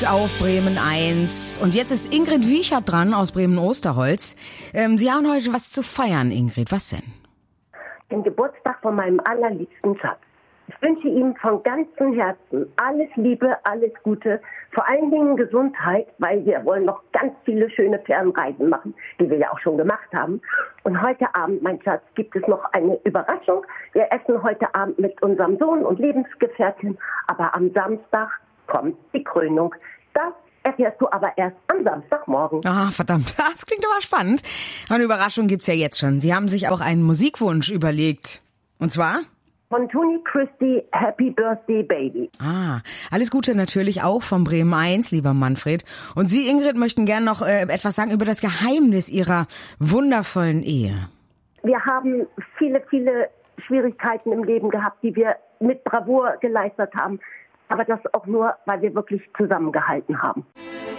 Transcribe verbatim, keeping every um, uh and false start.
Auf Bremen eins. Und jetzt ist Ingrid Wiechert dran aus Bremen-Osterholz. Ähm, Sie haben heute was zu feiern, Ingrid. Was denn? Den Geburtstag von meinem allerliebsten Schatz. Ich wünsche ihm von ganzem Herzen alles Liebe, alles Gute, vor allen Dingen Gesundheit, weil wir wollen noch ganz viele schöne Fernreisen machen, die wir ja auch schon gemacht haben. Und heute Abend, mein Schatz, gibt es noch eine Überraschung. Wir essen heute Abend mit unserem Sohn und Lebensgefährtin, aber am Samstag kommt die Krönung. Das erfährst du aber erst am Samstagmorgen. Ah, verdammt, das klingt aber spannend. Eine Überraschung gibt's ja jetzt schon. Sie haben sich auch einen Musikwunsch überlegt. Und zwar? Von Toni Christie, Happy Birthday Baby. Ah, alles Gute natürlich auch von Bremen eins, lieber Manfred. Und Sie, Ingrid, möchten gerne noch äh, etwas sagen über das Geheimnis Ihrer wundervollen Ehe. Wir haben viele, viele Schwierigkeiten im Leben gehabt, die wir mit Bravour geleistet haben. Aber das auch nur, weil wir wirklich zusammengehalten haben.